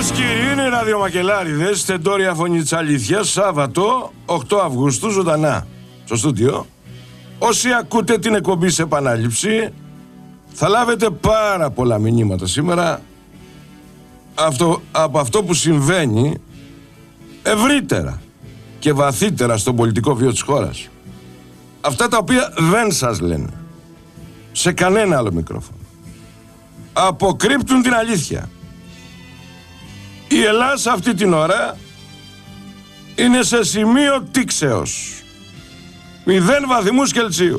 Κυρίες και κύριοι, είναι οι ραδιομακελάριδες, στεντόρια φωνή της αλήθειας, Σάββατο 8 Αυγούστου, ζωντανά στο στούντιο. Όσοι ακούτε την εκπομπή σε επανάληψη, θα λάβετε πάρα πολλά μηνύματα σήμερα από αυτό που συμβαίνει ευρύτερα και βαθύτερα στον πολιτικό βίο της χώρας. Αυτά τα οποία δεν σας λένε σε κανένα άλλο μικρόφωνο. Αποκρύπτουν την αλήθεια. Η Ελλάδα αυτή την ώρα είναι σε σημείο τήξεως. 0 βαθμούς Κελσίου.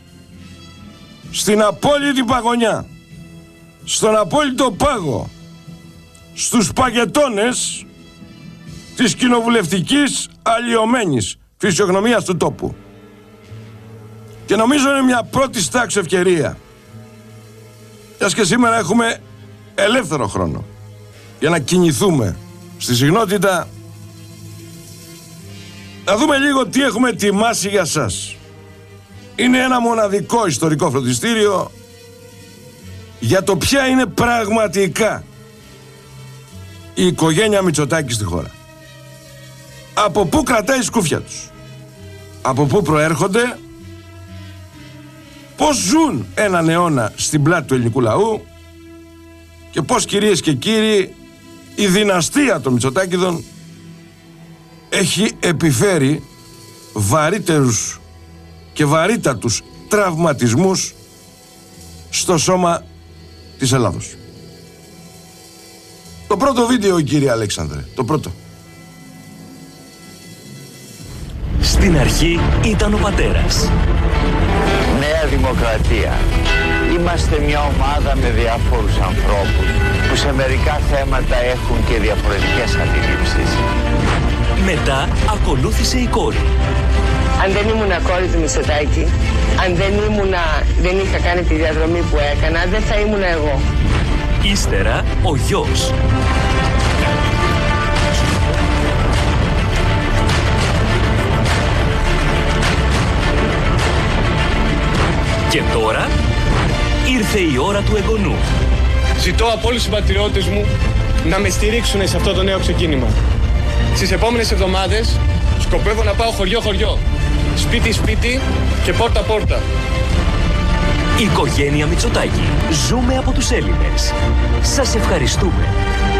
Στην απόλυτη παγωνιά. Στον απόλυτο πάγο. Στους παγετώνες της κοινοβουλευτικής αλλοιωμένης φυσιογνωμίας του τόπου. Και νομίζω είναι μια πρώτη τάξη ευκαιρία. Μιας και σήμερα έχουμε ελεύθερο χρόνο για να κινηθούμε στη συχνότητα, να δούμε λίγο τι έχουμε ετοιμάσει για σας. Είναι ένα μοναδικό ιστορικό φροντιστήριο για το ποια είναι πραγματικά η οικογένεια Μητσοτάκη στη χώρα. Από πού κρατάει η σκούφια τους, από πού προέρχονται, πώς ζουν έναν αιώνα στην πλάτη του ελληνικού λαού και πώς, κυρίες και κύριοι, η δυναστεία των Μητσοτάκηδων έχει επιφέρει βαρύτερους και βαρύτατους τραυματισμούς στο σώμα της Ελλάδος. Το πρώτο βίντεο, κύριε Αλέξανδρε, το πρώτο. Στην αρχή ήταν ο πατέρας. Νέα Δημοκρατία. Είμαστε μια ομάδα με διάφορους ανθρώπους που σε μερικά θέματα έχουν και διαφορετικές αντιλήψεις. Μετά ακολούθησε η κόρη. Αν δεν ήμουν κόρη του Μητσοτάκη, αν δεν είχα κάνει τη διαδρομή που έκανα, δεν θα ήμουν εγώ. Ύστερα ο γιος. Και τώρα ήρθε η ώρα του εγγονού. Ζητώ από όλους τους συμπατριώτες μου να με στηρίξουν σε αυτό το νέο ξεκίνημα. Στις επόμενες εβδομάδες σκοπεύω να πάω χωριό-χωριό, σπίτι-σπίτι και πόρτα-πόρτα. Η οικογένεια Μητσοτάκη. Ζούμε από τους Έλληνες. Σας ευχαριστούμε.